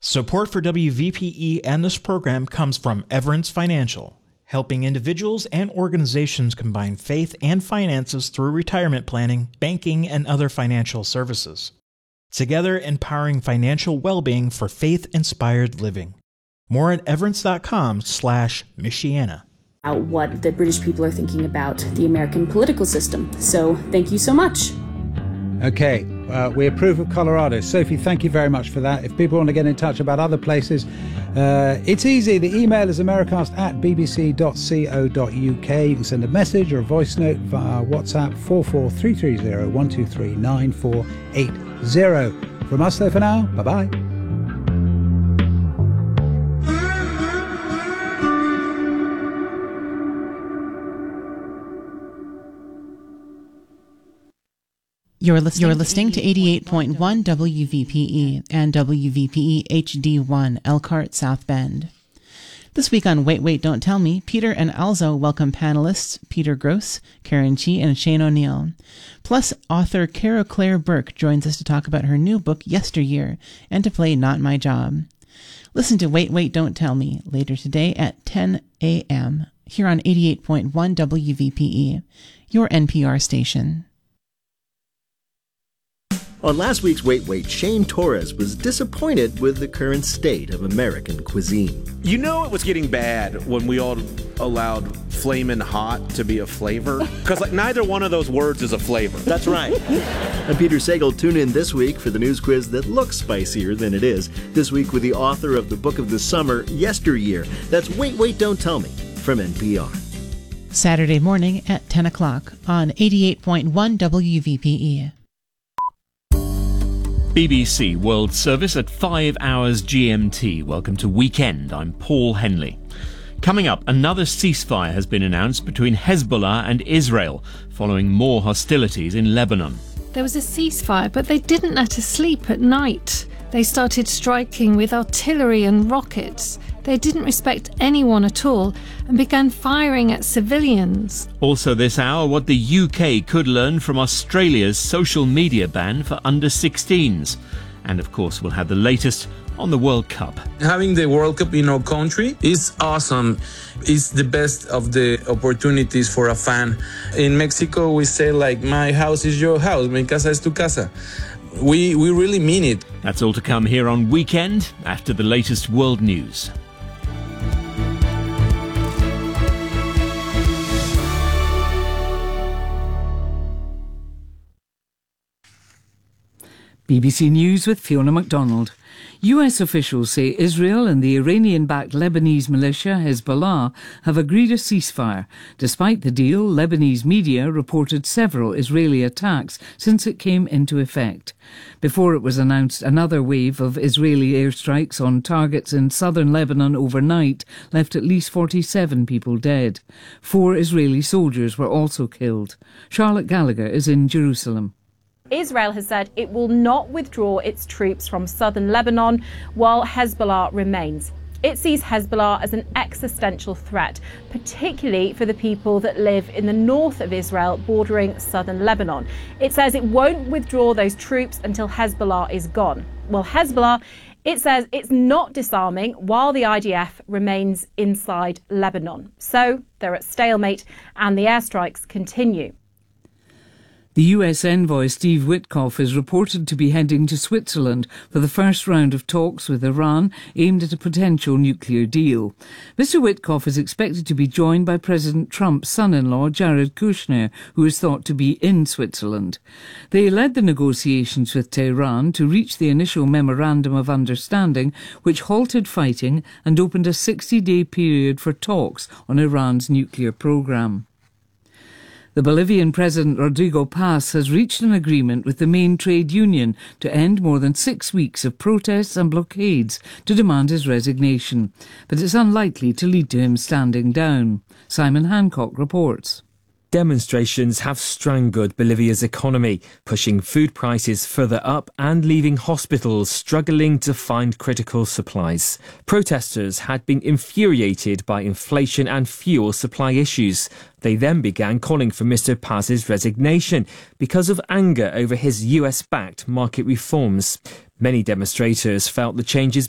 Support for WVPE and this program comes from Everence Financial, helping individuals and organizations combine faith and finances through retirement planning, banking, and other financial services. Together, empowering financial well-being for faith-inspired living. More at everence.com/Michiana. What the British people are thinking about the American political system. So thank you so much. Okay, we approve of Colorado. Sophie, thank you very much for that. If people want to get in touch about other places, it's easy. The email is americast@bbc.co.uk. You can send a message or a voice note via WhatsApp 44330 123 9480. From us though for now, bye-bye. You're listening to 88.1 WVPE and WVPE HD1 Elkhart South Bend. This week on Wait, Wait, Don't Tell Me, Peter and Alzo welcome panelists Peter Gross, Karen Chi, and Shane O'Neill. Plus, author Cara Claire Burke joins us to talk about her new book, Yesteryear, and to play Not My Job. Listen to Wait, Wait, Don't Tell Me later today at 10 a.m. here on 88.1 WVPE, your NPR station. On last week's Wait Wait, Shane Torres was disappointed with the current state of American cuisine. You know it was getting bad when we all allowed flamin' hot to be a flavor? Because neither one of those words is a flavor. That's right. I'm Peter Sagal. Tune in this week for the news quiz that looks spicier than it is. This week with the author of the book of the summer, Yesteryear. That's Wait Wait Don't Tell Me from NPR. Saturday morning at 10 o'clock on 88.1 WVPE. BBC World Service at 5 hours GMT. Welcome to Weekend. I'm Paul Henley. Coming up, another ceasefire has been announced between Hezbollah and Israel, following more hostilities in Lebanon. There was a ceasefire, but they didn't let us sleep at night. They started striking with artillery and rockets. They didn't respect anyone at all and began firing at civilians. Also this hour, what the UK could learn from Australia's social media ban for under-16s. And of course, we'll have the latest on the World Cup. Having the World Cup in our country is awesome. It's the best of the opportunities for a fan. In Mexico, we say my house is your house, mi casa es tu casa. We really mean it. That's all to come here on Weekend after the latest world news. BBC News with Fiona MacDonald. US officials say Israel and the Iranian-backed Lebanese militia Hezbollah have agreed a ceasefire. Despite the deal, Lebanese media reported several Israeli attacks since it came into effect. Before it was announced, another wave of Israeli airstrikes on targets in southern Lebanon overnight left at least 47 people dead. 4 Israeli soldiers were also killed. Charlotte Gallagher is in Jerusalem. Israel has said it will not withdraw its troops from southern Lebanon while Hezbollah remains. It sees Hezbollah as an existential threat, particularly for the people that live in the north of Israel bordering southern Lebanon. It says it won't withdraw those troops until Hezbollah is gone. Well, Hezbollah, it says it's not disarming while the IDF remains inside Lebanon. So they're at stalemate and the airstrikes continue. The US envoy Steve Witkoff is reported to be heading to Switzerland for the first round of talks with Iran aimed at a potential nuclear deal. Mr. Witkoff is expected to be joined by President Trump's son-in-law Jared Kushner, who is thought to be in Switzerland. They led the negotiations with Tehran to reach the initial memorandum of understanding, which halted fighting and opened a 60-day period for talks on Iran's nuclear program. The Bolivian President Rodrigo Paz has reached an agreement with the main trade union to end more than 6 weeks of protests and blockades to demand his resignation, but it's unlikely to lead to him standing down. Simon Hancock reports. Demonstrations have strangled Bolivia's economy, pushing food prices further up and leaving hospitals struggling to find critical supplies. Protesters had been infuriated by inflation and fuel supply issues. They then began calling for Mr. Paz's resignation because of anger over his US-backed market reforms. Many demonstrators felt the changes